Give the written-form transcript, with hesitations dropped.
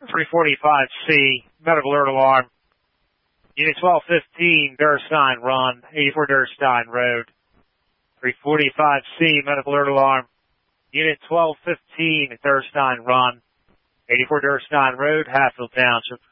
345C, medical alert alarm. Unit 1215, Durstein Run, 84 Durstein Road. 345C, medical alert alarm. Unit 1215, Durstein Run, 84 Durstein Road, Hatfield Township.